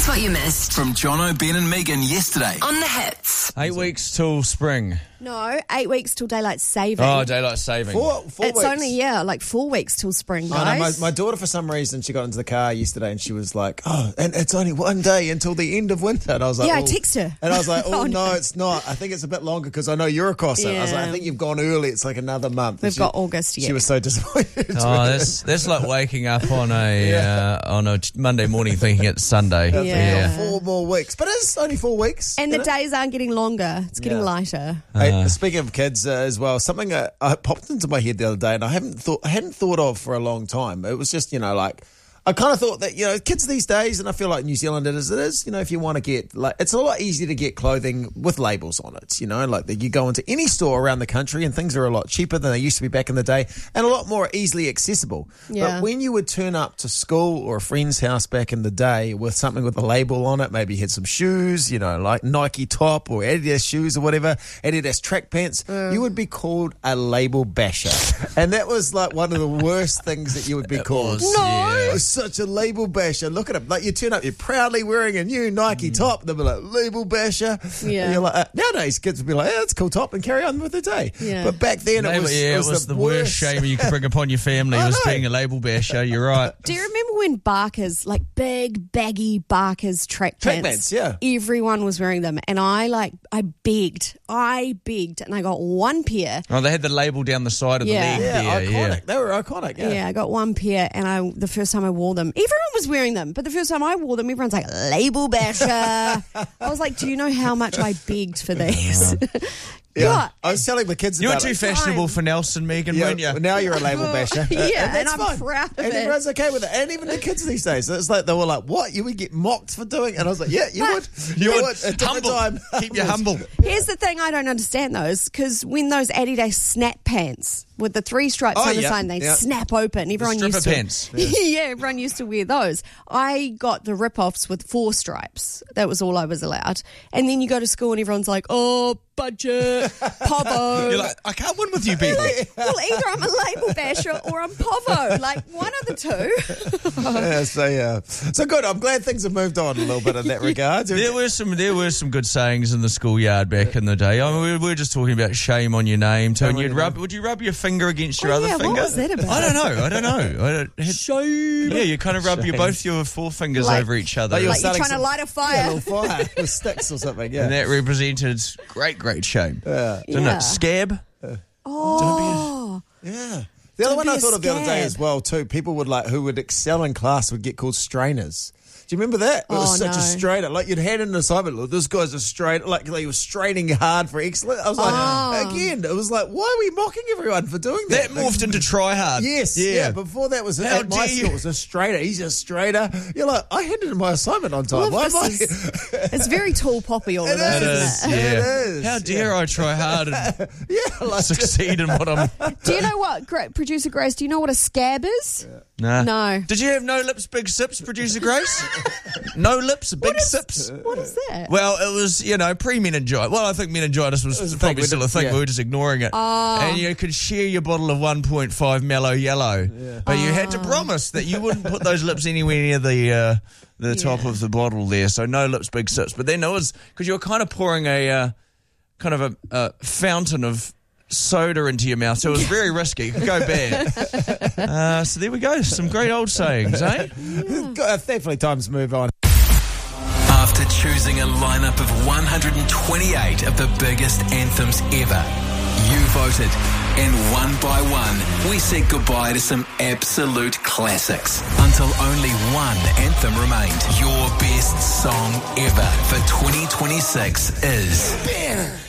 Here's what you missed From Jono, Ben and Megan yesterday. on the hits. 8 weeks till spring. No, 8 weeks till daylight saving. Oh, daylight saving. Four it's weeks. only, like 4 weeks till spring, I know, guys. my daughter, for some reason, she got into the car yesterday and she was like, oh, and it's only one day until the end of winter. And I was like, Yeah, I oh. text her. And I was like, Oh, no, no. it's not. I think it's a bit longer because I know you're across it. I was like, Yeah. I think you've gone early. It's like another month. We've got August She yet. was so disappointed. Oh, that's like waking up on a Monday morning thinking it's Sunday. Yeah. 4 more weeks. But it's only 4 weeks. And the isn't it? days aren't getting longer. It's getting Yeah. lighter. Hey, speaking of kids as well, something I popped into my head the other day and I hadn't thought of for a long time. It was just, like, I kind of thought that, kids these days, and I feel like New Zealand it is, if you want to get, like, it's a lot easier to get clothing with labels on it, like you go into any store around the country and things are a lot cheaper than they used to be back in the day and a lot more easily accessible. Yeah. But when you would turn up to school or a friend's house back in the day with something with a label on it, maybe you had some shoes, like Nike top or Adidas shoes or whatever, Adidas track pants, you would be called a label basher. And that was like one of the worst things that you would be called. Yeah. Such a label basher. Look at him. Like you turn up, you're proudly wearing a new Nike top. They'll be like, label basher. Yeah. And you're like, nowadays kids would be like, yeah, it's a cool top and carry on with their day. Yeah. But back then it was the worst shame you could bring upon your family I was know. being a label basher. You're right. Do you remember when Barker's, like big, baggy Barker's track pants? yeah. Everyone was wearing them. And I begged, and I got one pair. Oh, they had the label down the side of the Yeah. leg Yeah, there. iconic. Yeah. They were iconic. Yeah, I got one pair, and the first time I wore them, everyone was wearing them, but the first time I wore them, everyone's like, label basher. I was like, do you know how much I begged for these? Yeah. I was telling the kids You were about too it. fashionable for Nelson, Megan, weren't you? Now you're a label basher. Yeah, and that's I'm fine. proud of and it. everyone's okay with it. And even the kids these days. It's like they were like, what? You would get mocked for doing? And I was like, yeah, you would. You would. At different Humble. time. Keep you humble. Here's the thing I don't understand, though, is because when those Adidas snap pants with the 3 stripes Oh, on the yeah, side, they yeah. snap open. Everyone stripper used to. pants. Yeah, everyone used to wear those. I got the rip-offs with 4 stripes. That was all I was allowed. And then you go to school and everyone's like, oh, budget, povo. You're like, I can't win with you people. Well, either I'm a label basher or I'm povo. Like, one of the two. So good. I'm glad things have moved on a little bit in that regard. There were some good sayings in the schoolyard back in the day. I mean, we were just talking about shame on your name too. And would you rub your finger against your other yeah, what finger? was that about? I don't know. Shame. Yeah, you kind of rub both your forefingers Like- over each other. Like you're Like you're starting trying to light a Yeah, fire. a little fire with sticks or something. Yeah. And that represented great shame. Didn't Yeah. it? Scab. Oh. Yeah. The other Don't one be I a thought of the other day scab. as well too, people who would excel in class would get called strainers. Do you remember that? It was such a no. strainer. Like you'd had an assignment, look, this guy's a strainer, like he was straining hard for excellence. I was like, again, it was like, why are we mocking everyone for doing that? That morphed into try hard. Yes, Yeah. Before that was How at my dare school, you. it was a strainer. He's a strainer. You're like, I handed in my assignment on time. Why am I? It's very tall poppy, all of It this, is. isn't it? Yeah. Yeah. It is. How dare I try hard and Yeah, like succeed in what I'm... Do you know what, Producer Grace, do you know what a scab is? Nah. No. Did you have no lips, big sips, Producer Grace? No lips, big sips? What is that? Well, it was, pre-meningitis. Well, I think meningitis was probably still a thing. yeah. We were just ignoring it. And you could share your bottle of 1.5 Mellow Yellow. But you had to promise that you wouldn't put those lips anywhere near the top of the bottle there. So no lips, big sips. But then it was, because you were kind of pouring a fountain of soda into your mouth, so it was very risky. It could go bad. So there we go. Some great old sayings, eh? Thankfully, times move on. After choosing a lineup of 128 of the biggest anthems ever, you voted, and one by one, we said goodbye to some absolute classics until only one anthem remained. Your best song ever for 2026 is...